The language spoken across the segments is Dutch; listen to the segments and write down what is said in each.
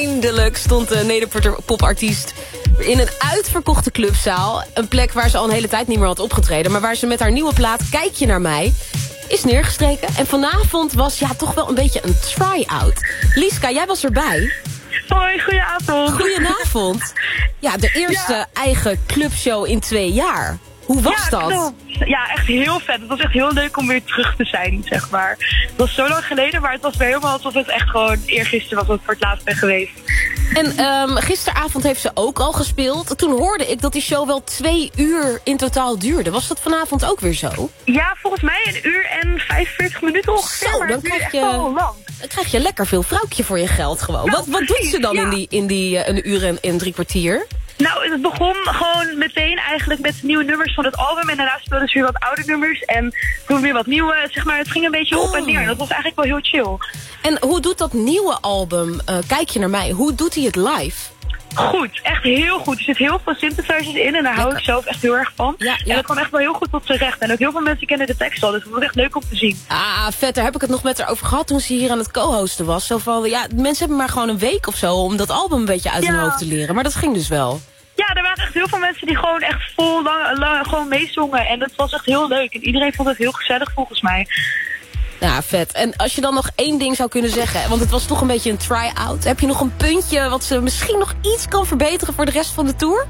Eindelijk stond de nederpopartiest in een uitverkochte clubzaal. Een plek waar ze al een hele tijd niet meer had opgetreden. Maar waar ze met haar nieuwe plaat Kijk je naar mij is neergestreken. En vanavond was toch wel een beetje een try-out. Liska, jij was erbij. Hoi, goedenavond. Goedenavond. Ja, de eerste eigen clubshow in 2 jaar. Hoe was dat? Klopt. Ja, echt heel vet. Het was echt heel leuk om weer terug te zijn, zeg maar. Het was zo lang geleden, maar het was weer helemaal alsof het echt gewoon eergisteren was dat ik voor het laatst ben geweest. En gisteravond heeft ze ook al gespeeld. Toen hoorde ik dat die show wel 2 uur in totaal duurde. Was dat vanavond ook weer zo? Ja, volgens mij 1 uur en 45 minuten ongeveer. Zo, maar dan krijg je lekker veel vrouwtje voor je geld gewoon. Nou, wat doet ze dan in die 1 uur en 3 kwartier? Nou, het begon gewoon meteen eigenlijk met nieuwe nummers van het album. En daarna speelden ze weer wat oude nummers. En toen weer wat nieuwe, zeg maar. Het ging een beetje op en neer. Dat was eigenlijk wel heel chill. En hoe doet dat nieuwe album, Kijk je naar mij, hoe doet hij het live? Goed, echt heel goed. Er zit heel veel synthesizers in en daar hou ik zelf echt heel erg van. Ja. En dat kwam echt wel heel goed tot z'n recht. En ook heel veel mensen kennen de tekst al, dus het was echt leuk om te zien. Ah, vet, daar heb ik het nog met haar over gehad toen ze hier aan het co-hosten was. Zo van, mensen hebben maar gewoon een week of zo om dat album een beetje uit hun hoofd te leren. Maar dat ging dus wel. Ja, er waren echt heel veel mensen die gewoon echt vol lang gewoon meezongen. En dat was echt heel leuk. En iedereen vond het heel gezellig volgens mij. Ja, vet. En als je dan nog 1 ding zou kunnen zeggen, want het was toch een beetje een try-out. Heb je nog een puntje wat ze misschien nog iets kan verbeteren voor de rest van de tour?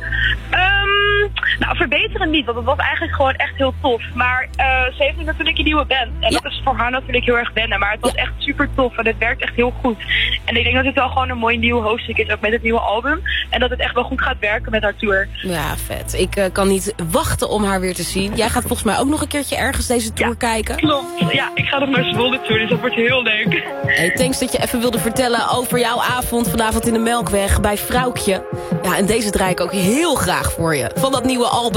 Nou, verbeteren niet, want het was eigenlijk gewoon echt heel tof. Maar ze heeft nu natuurlijk een nieuwe band. En dat is voor haar natuurlijk heel erg wennen. Maar het was echt super tof en het werkt echt heel goed. En ik denk dat het wel gewoon een mooi nieuw hoofdstuk is, ook met het nieuwe album. En dat het echt wel goed gaat werken met haar tour. Ja, vet. Ik kan niet wachten om haar weer te zien. Jij gaat volgens mij ook nog een keertje ergens deze tour kijken. Klopt. Ja, ik ga nog naar Zwolle toe, dus dat wordt heel leuk. Hey, thanks dat je even wilde vertellen over jouw avond vanavond in de Melkweg bij Vrouwtje. Ja, en deze draai ik ook heel graag voor je. Van dat nieuwe album